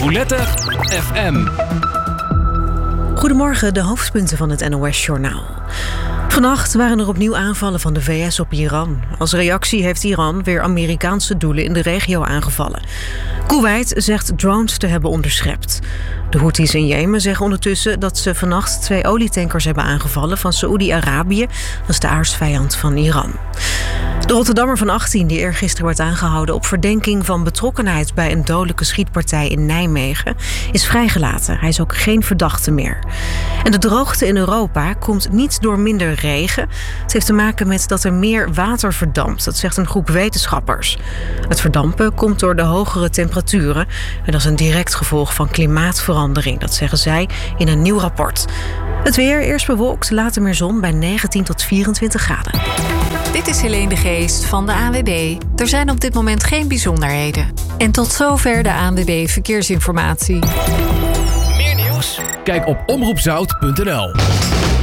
Roulette FM. Goedemorgen, de hoofdpunten van het NOS-journaal. Vannacht waren er opnieuw aanvallen van de VS op Iran. Als reactie heeft Iran weer Amerikaanse doelen in de regio aangevallen. Kuwait zegt drones te hebben onderschept. De Houthis in Jemen zeggen ondertussen dat ze vannacht 2 olietankers hebben aangevallen van Saoedi-Arabië. Dat is de aardsvijand van Iran. De Rotterdammer van 18, die eergisteren werd aangehouden op verdenking van betrokkenheid bij een dodelijke schietpartij in Nijmegen, is vrijgelaten. Hij is ook geen verdachte meer. En de droogte in Europa komt niet door minder regen. Het heeft te maken met dat er meer water verdampt. Dat zegt een groep wetenschappers. Het verdampen komt door de hogere temperaturen. En dat is een direct gevolg van klimaatverandering. Dat zeggen zij in een nieuw rapport. Het weer, eerst bewolkt, later meer zon bij 19 tot 24 graden. Dit is Helene de Geest van de ANWB. Er zijn op dit moment geen bijzonderheden. En tot zover de ANWB Verkeersinformatie. Meer nieuws? Kijk op omroepzout.nl.